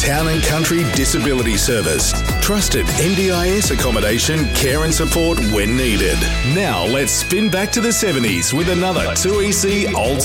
Town and Country Disability Service. Trusted NDIS accommodation, care and support when needed. Now let's spin back to the 70s with another 2EC Old